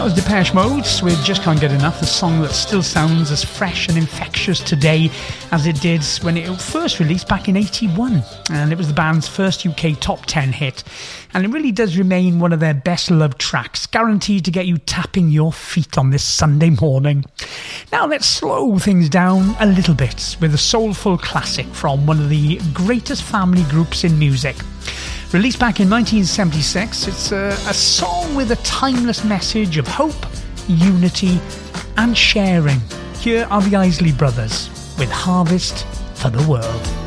was Depeche Mode with Just Can't Get Enough, the song that still sounds as fresh and infectious today as it did when it first released back in 81. And it was the band's first UK top 10 hit. And it really does remain one of their best loved tracks, guaranteed to get you tapping your feet on this Sunday morning. Now let's slow things down a little bit with a soulful classic from one of the greatest family groups in music. Released back in 1976, it's a song with a timeless message of hope, unity and sharing. Here are the Isley Brothers with Harvest for the World.